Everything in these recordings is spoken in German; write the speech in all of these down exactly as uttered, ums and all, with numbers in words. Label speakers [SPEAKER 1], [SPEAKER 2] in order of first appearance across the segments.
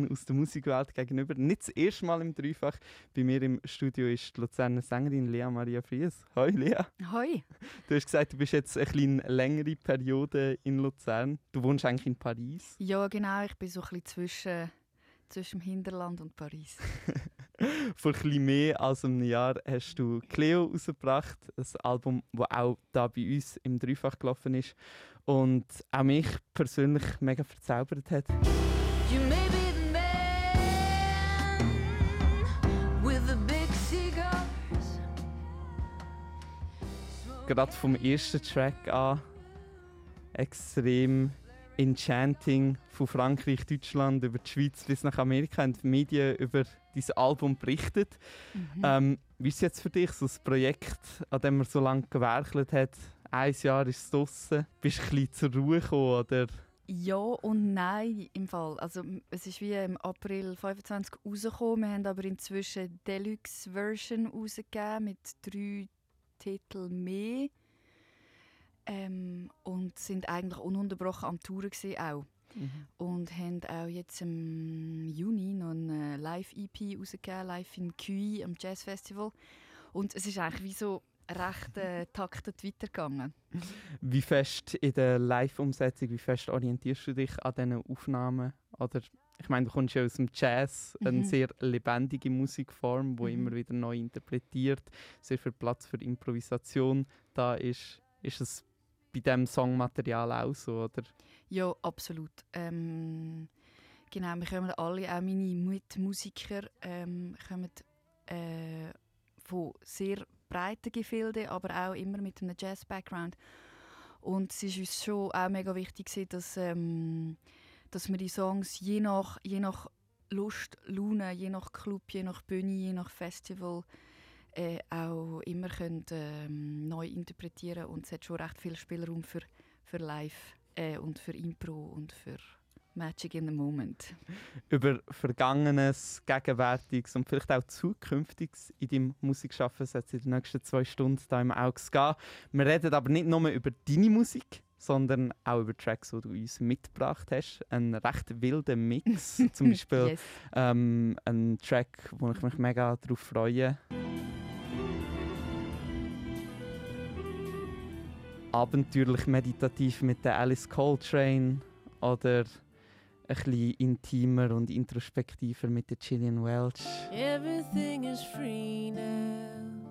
[SPEAKER 1] Freundin aus der Musikwelt gegenüber. Nicht das erste Mal im Dreifach. Bei mir im Studio ist die Luzerner Sängerin Lea Maria Fries. Hoi Lea.
[SPEAKER 2] Hoi.
[SPEAKER 1] Du hast gesagt, du bist jetzt eine kleine längere Periode in Luzern. Du wohnst eigentlich in Paris.
[SPEAKER 2] Ja, genau. Ich bin so ein bisschen zwischen, zwischen dem Hinterland und Paris.
[SPEAKER 1] Vor ein bisschen mehr als einem Jahr hast du «Cleo» rausgebracht, ein Album, das auch da bei uns im Dreifach gelaufen ist und auch mich persönlich mega verzaubert hat.
[SPEAKER 3] You may be the man with the big cigars.
[SPEAKER 1] Gerade vom ersten Track an extrem enchanting, von Frankreich, Deutschland über die Schweiz bis nach Amerika haben die Medien über dieses Album berichtet. Mhm. Ähm, wie ist es jetzt für dich, so ein Projekt, an dem man so lange gewerkelt hat? Ein Jahr ist es draussen. Bist du ein bisschen zur Ruhe gekommen, oder?
[SPEAKER 2] Ja und nein im Fall. Also, es ist wie im April fünfundzwanzig rausgekommen. Wir haben aber inzwischen Deluxe-Version rausgegeben mit drei Titeln mehr. Ähm, und sind eigentlich ununterbrochen am Touren gewesen, auch. Mhm. Und haben auch jetzt im Juni noch eine Live-E P rausgegeben, live in Cuy am Jazz Festival. Und es ist eigentlich wie so recht äh, taktet weitergegangen.
[SPEAKER 1] Wie fest in der Live-Umsetzung, wie fest orientierst du dich an diesen Aufnahmen? Oder, ich meine, du kommst ja aus dem Jazz, mhm. eine sehr lebendige Musikform, die mhm. immer wieder neu interpretiert, sehr viel Platz für Improvisation da ist. Ist es bei diesem Songmaterial auch so, oder?
[SPEAKER 2] Ja, absolut. Ähm, genau, wir kommen alle, auch meine Mitmusiker, ähm, kommen äh, von sehr breiten Gefilden, aber auch immer mit einem Jazz-Background. Und es ist uns schon auch mega wichtig, dass, ähm, dass wir die Songs je nach, je nach Lust, Laune, je nach Club, je nach Bühne, je nach Festival Äh, auch immer können, ähm, neu interpretieren, und es hat schon recht viel Spielraum für, für Live äh, und für Impro und für Magic in the Moment.
[SPEAKER 1] Über Vergangenes, Gegenwärtiges und vielleicht auch Zukünftiges in deinem Musikschaffen soll es in den nächsten zwei Stunden hier im Augs gehen. Wir reden aber nicht nur über deine Musik, sondern auch über Tracks, die du uns mitgebracht hast. Ein recht wilder Mix. Zum Beispiel yes. ähm, ein Track, wo ich mich mega darauf freue. Abenteuerlich meditativ mit der Alice Coltrane oder ein bisschen intimer und introspektiver mit der Gillian Welch.
[SPEAKER 3] Everything is free now.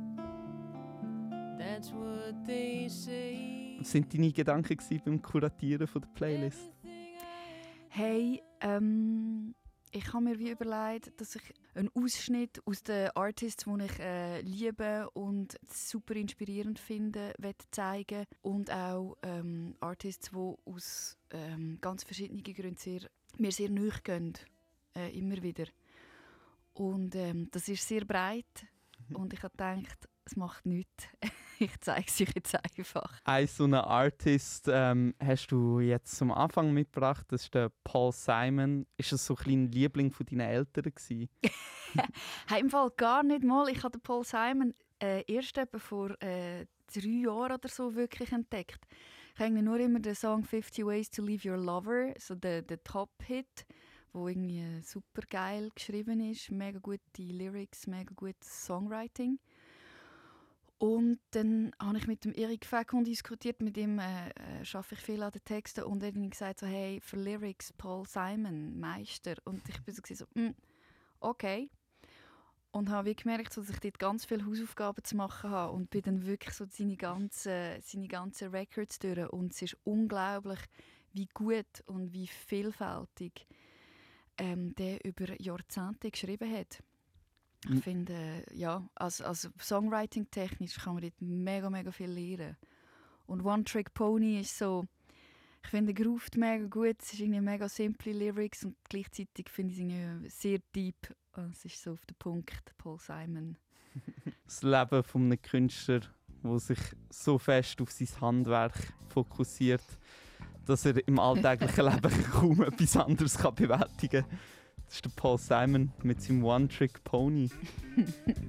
[SPEAKER 3] That's what they say.
[SPEAKER 1] Was waren deine Gedanken beim Kuratieren von der Playlist?
[SPEAKER 2] Hey, ähm, ich habe mir wie überlegt, dass ich einen Ausschnitt aus den Artists, die ich äh, liebe und super inspirierend finde, zeigen und auch ähm, Artists, die aus ähm, ganz verschiedenen Gründen sehr, mir sehr nahe gehen, äh, immer wieder. Und ähm, das ist sehr breit und ich habe gedacht, es macht nichts. Ich zeige es euch jetzt einfach.
[SPEAKER 1] Ein so einen Artist ähm, hast du jetzt zum Anfang mitgebracht, das ist der Paul Simon. Ist das so ein kleiner Liebling von deinen Eltern gewesen?
[SPEAKER 2] Hey, im Fall gar nicht mal. Ich habe den Paul Simon äh, erst etwa vor äh, drei Jahren oder so wirklich entdeckt. Ich habe nur immer den Song «fifty Ways to Leave Your Lover», so der, der Top-Hit, wo irgendwie super geil geschrieben ist, mega gute Lyrics, mega gutes Songwriting. Und dann habe ich mit dem Eric Facon diskutiert, mit ihm äh, äh, arbeite ich viel an den Texten, und er hat gesagt so, hey, für Lyrics Paul Simon, Meister. Und ich bin so, so mm, okay. Und habe wie gemerkt, dass ich dort ganz viele Hausaufgaben zu machen habe und bin dann wirklich so seine ganzen, seine ganzen Records durch. Und es ist unglaublich, wie gut und wie vielfältig ähm, der über Jahrzehnte geschrieben hat. Ich finde, ja, als, als Songwriting-technisch kann man dort mega, mega viel lernen. Und One Trick Pony ist so, ich finde, er groovt mega gut, es ist irgendwie mega simple Lyrics und gleichzeitig finde ich es irgendwie sehr deep. Es ist so auf den Punkt, Paul Simon.
[SPEAKER 1] Das Leben von einem Künstler, der sich so fest auf sein Handwerk fokussiert, dass er im alltäglichen Leben kaum etwas anderes kann bewältigen kann. Das ist der Paul Simon mit seinem One Trick Pony.